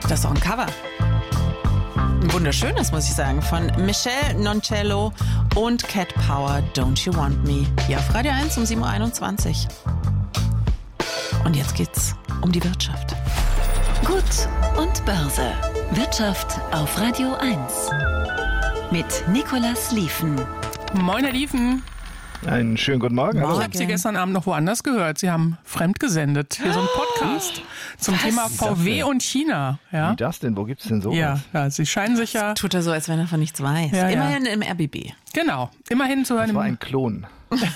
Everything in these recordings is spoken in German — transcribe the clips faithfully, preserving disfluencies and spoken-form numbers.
Das ist auch ein Cover. Ein wunderschönes, muss ich sagen, von Michelle Noncello und Cat Power, Don't You Want Me. Hier auf Radio eins um sieben Uhr einundzwanzig. Und jetzt geht's um die Wirtschaft. Gut und Börse. Wirtschaft auf Radio eins. Mit Nicolas Lieven. Moin, Herr Lieven. Einen schönen guten Morgen. Ich habe Sie gestern Abend noch woanders gehört. Sie haben fremdgesendet. Hier so ein Podcast zum Was? Thema V W und China. Ja? Wie das denn? Wo gibt's denn sowas? Ja, ja, Sie scheinen sich ja... Tut er so, als wenn er von nichts weiß. Ja, Immerhin ja. im R B B. Genau, immerhin zu Das einem... war ein Klon.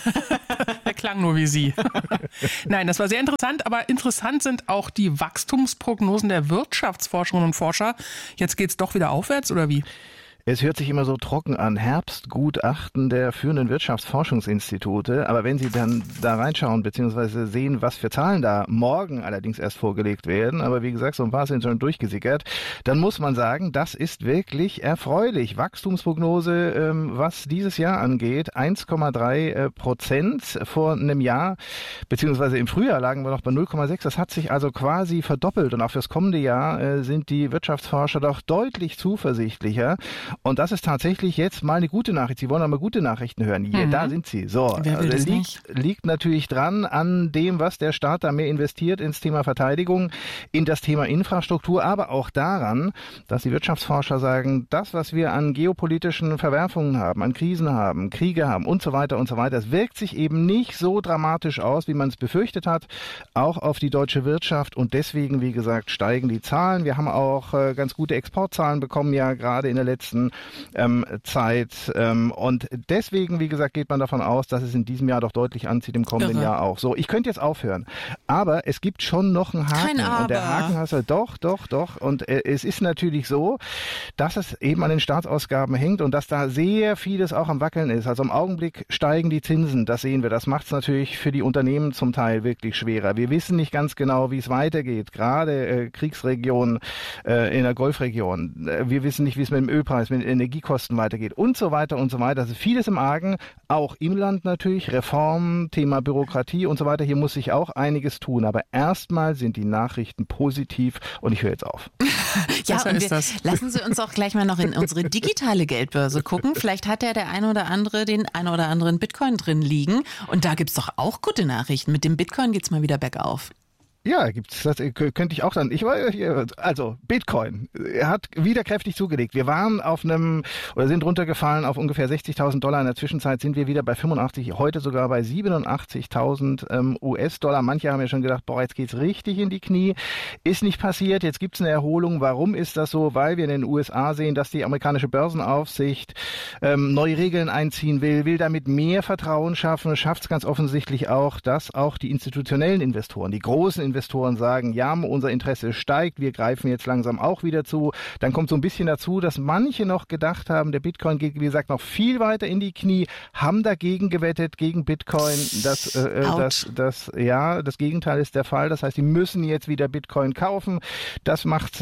Der klang nur wie Sie. Nein, das war sehr interessant, aber interessant sind auch die Wachstumsprognosen der Wirtschaftsforscherinnen und Forscher. Jetzt geht's doch wieder aufwärts, oder wie? Es hört sich immer so trocken an, Herbstgutachten der führenden Wirtschaftsforschungsinstitute. Aber wenn Sie dann da reinschauen bzw. sehen, was für Zahlen da morgen allerdings erst vorgelegt werden, aber wie gesagt, so ein paar sind schon durchgesickert, dann muss man sagen, das ist wirklich erfreulich. Wachstumsprognose, ähm, was dieses Jahr angeht, eins Komma drei Prozent vor einem Jahr, beziehungsweise im Frühjahr lagen wir noch bei null Komma sechs. Das hat sich also quasi verdoppelt und auch fürs kommende Jahr äh, sind die Wirtschaftsforscher doch deutlich zuversichtlicher. Und das ist tatsächlich jetzt mal eine gute Nachricht. Sie wollen aber gute Nachrichten hören. Hier, mhm. Da sind sie. So, Wer will also das liegt, nicht? liegt natürlich dran an dem, was der Staat da mehr investiert ins Thema Verteidigung, in das Thema Infrastruktur, aber auch daran, dass die Wirtschaftsforscher sagen, das, was wir an geopolitischen Verwerfungen haben, an Krisen haben, Kriege haben und so weiter und so weiter, das wirkt sich eben nicht so dramatisch aus, wie man es befürchtet hat, auch auf die deutsche Wirtschaft. Und deswegen, wie gesagt, steigen die Zahlen. Wir haben auch äh, ganz gute Exportzahlen bekommen, ja gerade in der letzten Ähm, Zeit. Ähm, und deswegen, wie gesagt, geht man davon aus, dass es in diesem Jahr doch deutlich anzieht, im kommenden Irre. Jahr auch. So, ich könnte jetzt aufhören. Aber es gibt schon noch einen Haken. Kein Aber. Und der Haken hast du, doch, doch, doch. Und äh, es ist natürlich so, dass es eben an den Staatsausgaben hängt und dass da sehr vieles auch am Wackeln ist. Also im Augenblick steigen die Zinsen, das sehen wir. Das macht es natürlich für die Unternehmen zum Teil wirklich schwerer. Wir wissen nicht ganz genau, wie es weitergeht. Gerade äh, Kriegsregionen äh, in der Golfregion. Äh, wir wissen nicht, wie es mit dem Ölpreis, mit den Energiekosten weitergeht und so weiter und so weiter. Also vieles im Argen, auch im Land natürlich, Reformen, Thema Bürokratie und so weiter. Hier muss sich auch einiges tun. Aber erstmal sind die Nachrichten positiv und ich höre jetzt auf. Ja, Besser und ist wir, das. lassen Sie uns auch gleich mal noch in unsere digitale Geldbörse gucken. Vielleicht hat ja der eine oder andere den ein oder anderen Bitcoin drin liegen. Und da gibt's doch auch gute Nachrichten. Mit dem Bitcoin geht's mal wieder bergauf. Ja, gibt's das, könnte ich auch dann. Ich war hier, also Bitcoin, er hat wieder kräftig zugelegt. Wir waren auf einem, oder sind runtergefallen auf ungefähr sechzigtausend Dollar. In der Zwischenzeit sind wir wieder bei fünfundachtzig, heute sogar bei siebenundachtzigtausend ähm, U S-Dollar. Manche haben ja schon gedacht, boah, jetzt geht's richtig in die Knie. Ist nicht passiert, jetzt gibt's eine Erholung. Warum ist das so? Weil wir in den U S A sehen, dass die amerikanische Börsenaufsicht ähm, neue Regeln einziehen will, will damit mehr Vertrauen schaffen, schafft es ganz offensichtlich auch, dass auch die institutionellen Investoren, die großen Investoren sagen, ja, unser Interesse steigt, wir greifen jetzt langsam auch wieder zu. Dann kommt so ein bisschen dazu, dass manche noch gedacht haben, der Bitcoin geht, wie gesagt, noch viel weiter in die Knie, haben dagegen gewettet, gegen Bitcoin. Das, äh, das, das, ja, das Gegenteil ist der Fall. Das heißt, die müssen jetzt wieder Bitcoin kaufen. Das macht,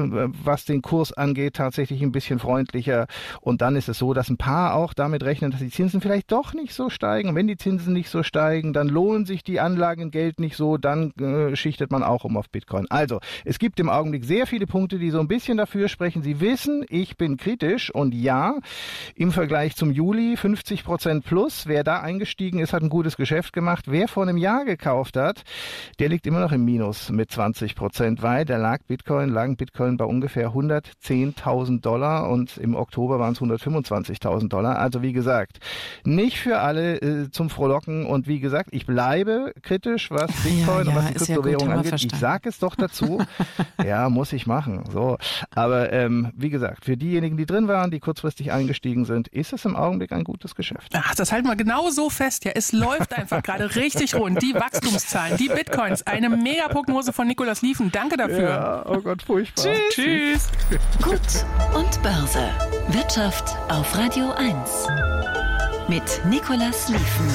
was den Kurs angeht, tatsächlich ein bisschen freundlicher. Und dann ist es so, dass ein paar auch damit rechnen, dass die Zinsen vielleicht doch nicht so steigen. Und wenn die Zinsen nicht so steigen, dann lohnen sich die Anlagen in Geld nicht so, dann äh, schichtet man auch um auf Bitcoin. Also, es gibt im Augenblick sehr viele Punkte, die so ein bisschen dafür sprechen. Sie wissen, ich bin kritisch und ja, im Vergleich zum Juli fünfzig Prozent plus. Wer da eingestiegen ist, hat ein gutes Geschäft gemacht. Wer vor einem Jahr gekauft hat, der liegt immer noch im Minus mit zwanzig Prozent, weil da lag Bitcoin, lagen Bitcoin bei ungefähr hundertzehntausend Dollar und im Oktober waren es hundertfünfundzwanzigtausend Dollar. Also wie gesagt, nicht für alle äh, zum Frohlocken und wie gesagt, ich bleibe kritisch, was Bitcoin ja, ja, und was die Kryptowährung ja angeht. Ich sage es doch dazu. Ja, muss ich machen. So, aber ähm, wie gesagt, für diejenigen, die drin waren, die kurzfristig eingestiegen sind, ist es im Augenblick ein gutes Geschäft. Ach, das halten wir genau so fest. Ja, es läuft einfach gerade richtig rund. Die Wachstumszahlen, die Bitcoins, eine Mega-Prognose von Nicolas Lieven. Danke dafür. Ja, oh Gott, furchtbar. Tschüss. Tschüss. Gut und Börse. Wirtschaft auf Radio eins. Mit Nicolas Lieven.